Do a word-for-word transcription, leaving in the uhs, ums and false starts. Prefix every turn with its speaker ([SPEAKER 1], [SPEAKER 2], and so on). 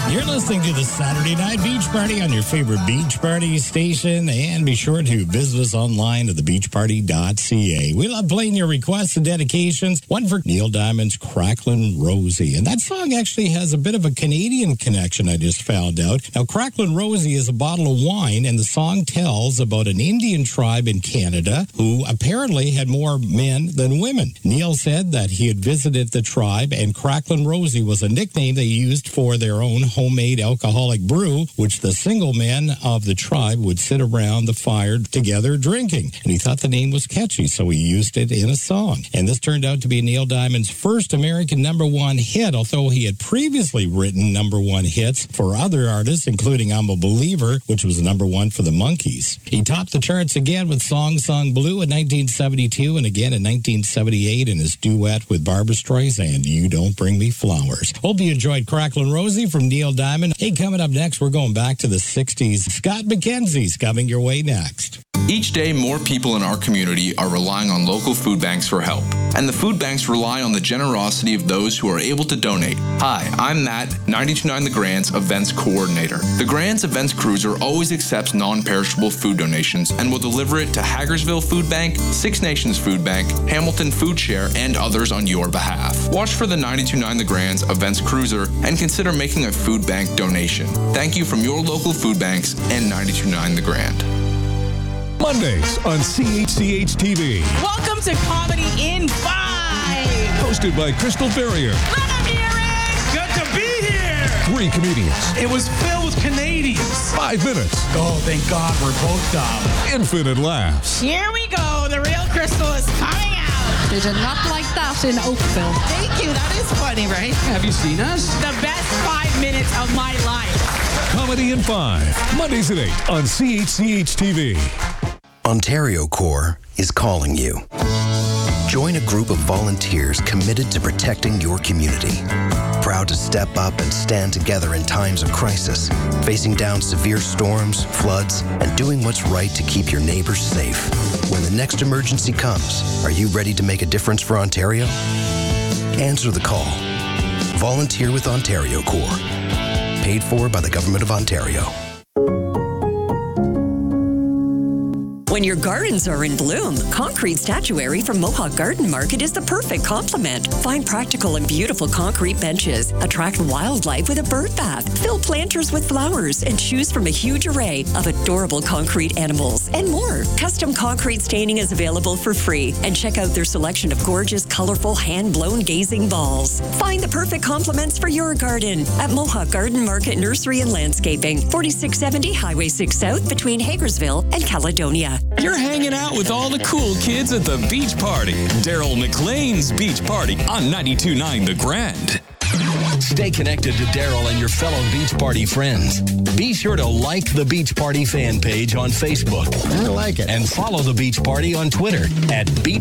[SPEAKER 1] You're listening to the Saturday Night Beach Party on your favorite beach party station, and be sure to visit us online at the beach party dot c a. We love playing your requests and dedications. One for Neil Diamond's Cracklin' Rosie, and that song actually has a bit of a Canadian connection, I just found out. Now, Cracklin' Rosie is a bottle of wine, and the song tells about an Indian tribe in Canada who apparently had more men than women. Neil said that he had visited the tribe, and Cracklin' Rosie was a nickname they used for their own homemade alcoholic brew, which the single men of the tribe would sit around the fire together drinking. And he thought the name was catchy, so he used it in a song. And this turned out to be Neil Diamond's first American number one hit, although he had previously written number one hits for other artists, including I'm a Believer, which was number one for the Monkees. He topped the charts again with Song Song Blue in nineteen seventy-two and again in nineteen seventy-eight in his duet with Barbra Streisand, You Don't Bring Me Flowers. Hope you enjoyed Cracklin' Rosie from Neil Diamond. Hey, coming up next, we're going back to the sixties. Scott McKenzie's coming your way next.
[SPEAKER 2] Each day, more people in our community are relying on local food banks for help. And the food banks rely on the generosity of those who are able to donate. Hi, I'm Matt, ninety-two point nine The Grants Events Coordinator. The Grants Events Cruiser always accepts non-perishable food donations and will deliver it to Hagersville Food Bank, Six Nations Food Bank, Hamilton Food Share, and others on your behalf. Watch for the ninety-two point nine The Grants Events Cruiser and consider making a food bank donation. Thank you from your local food banks and ninety-two point nine The Grant.
[SPEAKER 3] Mondays on C H C H T V.
[SPEAKER 4] Welcome to Comedy in Five.
[SPEAKER 3] Hosted by Crystal Ferrier.
[SPEAKER 4] Let them hear it.
[SPEAKER 5] Good to be here.
[SPEAKER 3] Three comedians.
[SPEAKER 5] It was filled with Canadians.
[SPEAKER 3] Five minutes.
[SPEAKER 5] Oh, thank God we're both dumb.
[SPEAKER 3] Infinite laughs.
[SPEAKER 4] Here we go. The real Crystal is coming out.
[SPEAKER 6] They did not like that in Oakville.
[SPEAKER 4] Thank you. That is funny, right?
[SPEAKER 5] Have you seen us?
[SPEAKER 4] The best five minutes of my life.
[SPEAKER 3] Comedy in Five. Mondays at eight on C H C H T V.
[SPEAKER 7] Ontario Corps is calling you. Join a group of volunteers committed to protecting your community. Proud to step up and stand together in times of crisis, facing down severe storms, floods, and doing what's right to keep your neighbors safe. When the next emergency comes, are you ready to make a difference for Ontario? Answer the call. Volunteer with Ontario Corps. Paid for by the Government of Ontario.
[SPEAKER 8] When your gardens are in bloom, concrete statuary from Mohawk Garden Market is the perfect complement. Find practical and beautiful concrete benches, attract wildlife with a bird bath, fill planters with flowers, and choose from a huge array of adorable concrete animals and more. Custom concrete staining is available for free, and check out their selection of gorgeous, colorful, hand-blown gazing balls. Find the perfect complements for your garden at Mohawk Garden Market Nursery and Landscaping, forty-six seventy Highway six South between Hagersville and Caledonia.
[SPEAKER 9] You're hanging out with all the cool kids at the beach party. Daryl McLean's Beach Party on ninety-two point nine The Grand.
[SPEAKER 10] Stay connected to Daryl and your fellow Beach Party friends. Be sure to like the Beach Party fan page on Facebook.
[SPEAKER 1] I like it.
[SPEAKER 10] And follow the Beach Party on Twitter at Beach